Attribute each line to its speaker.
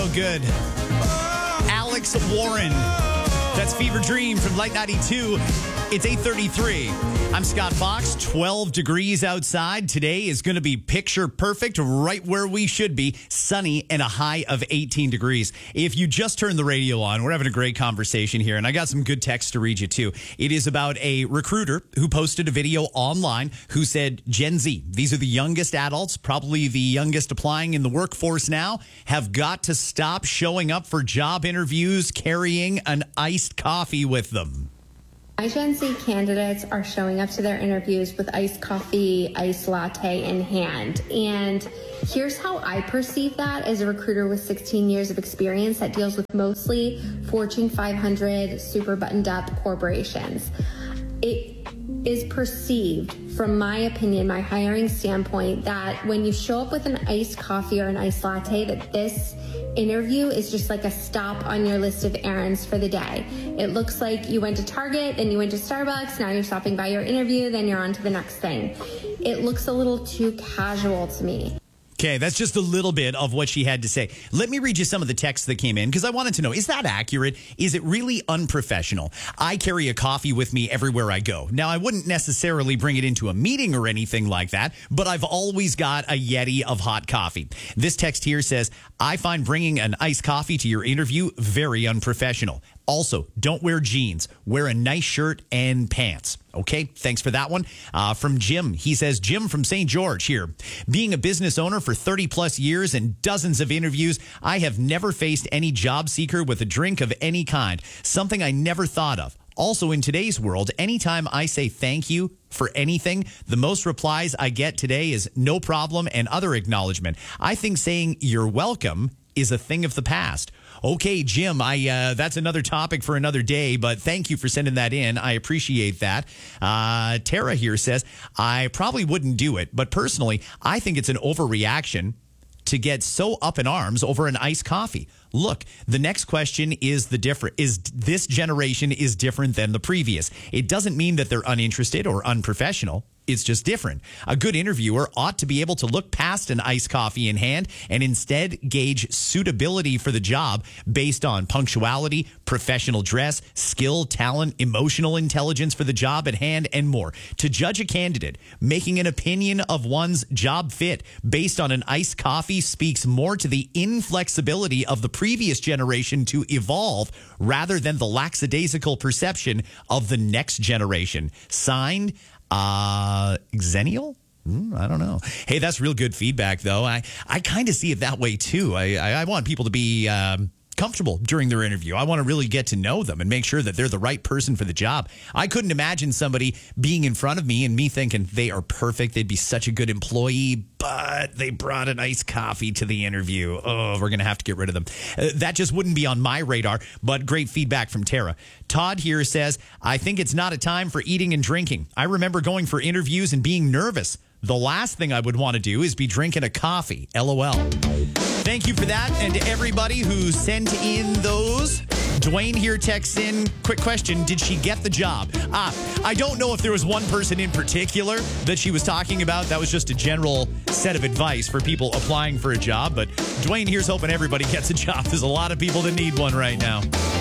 Speaker 1: So good. Alex Warren. That's Fever Dream from Light 92. It's 8:33. I'm Scott Fox. 12 degrees outside. Today is going to be picture perfect, right where we should be. Sunny and a high of 18 degrees. If you just turned the radio on, we're having a great conversation here, and I got some good text to read you too. It is about a recruiter who posted a video online who said Gen Z, these are the youngest adults, probably the youngest applying in the workforce now, have got to stop showing up for job interviews carrying an iced coffee with them.
Speaker 2: My Gen Z candidates are showing up to their interviews with iced coffee, iced latte in hand. And here's how I perceive that as a recruiter with 16 years of experience that deals with mostly Fortune 500 super buttoned up corporations. It is perceived, from my opinion, my hiring standpoint, that when you show up with an iced coffee or an iced latte, that this interview is just like a stop on your list of errands for the day. It looks like you went to Target, then you went to Starbucks, now you're stopping by your interview, then you're on to the next thing. It looks a little too casual to me.
Speaker 1: Okay, that's just a little bit of what she had to say. Let me read you some of the texts that came in because I wanted to know, is that accurate? Is it really unprofessional? I carry a coffee with me everywhere I go. Now, I wouldn't necessarily bring it into a meeting or anything like that, but I've always got a Yeti of hot coffee. This text here says, I find bringing an iced coffee to your interview very unprofessional. Also, don't wear jeans. Wear a nice shirt and pants. Okay, thanks for that one. From Jim, he says, Jim from St. George here. Being a business owner for 30 plus years and dozens of interviews, I have never faced any job seeker with a drink of any kind. Something I never thought of. Also, in today's world, anytime I say thank you for anything, the most replies I get today is no problem and other acknowledgement. I think saying you're welcome is a thing of the past. Okay, Jim, that's another topic for another day, but thank you for sending that in. I appreciate that. Tara here says, I probably wouldn't do it, but personally, I think it's an overreaction to get so up in arms over an iced coffee. Look, the next question is this generation is different than the previous. It doesn't mean that they're uninterested or unprofessional. It's just different. A good interviewer ought to be able to look past an iced coffee in hand and instead gauge suitability for the job based on punctuality, professional dress, skill, talent, emotional intelligence for the job at hand, and more. To judge a candidate, making an opinion of one's job fit based on an iced coffee speaks more to the inflexibility of the previous generation to evolve rather than the lackadaisical perception of the next generation. Signed, Xennial? I don't know. Hey, that's real good feedback, though. I kind of see it that way, too. I want people to be comfortable during their interview. I want to really get to know them and make sure that they're the right person for the job. I couldn't imagine somebody being in front of me and me thinking they are perfect. They'd be such a good employee, but they brought an iced coffee to the interview. Oh, we're going to have to get rid of them. That just wouldn't be on my radar, but great feedback from Tara. Todd here says, I think it's not a time for eating and drinking. I remember going for interviews and being nervous. The last thing I would want to do is be drinking a coffee. LOL. Thank you for that. And to everybody who sent in those. Dwayne here texts in, quick question, did she get the job? I don't know if there was one person in particular that she was talking about. That was just a general set of advice for people applying for a job. But Dwayne here's hoping everybody gets a job. There's a lot of people that need one right now.